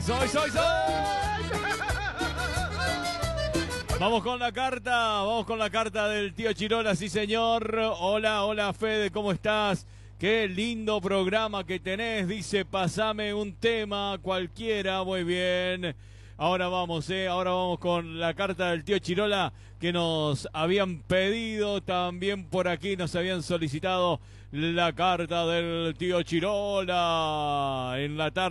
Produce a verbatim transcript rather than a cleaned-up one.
Soy, soy, soy. Vamos con la carta, vamos con la carta del tío Chirola, sí señor. Hola, hola Fede, ¿cómo estás? Qué lindo programa que tenés, dice, pasame un tema cualquiera, muy bien. Ahora vamos, eh, ahora vamos con la carta del tío Chirola que nos habían pedido, también por aquí nos habían solicitado la carta del tío Chirola en la tarde.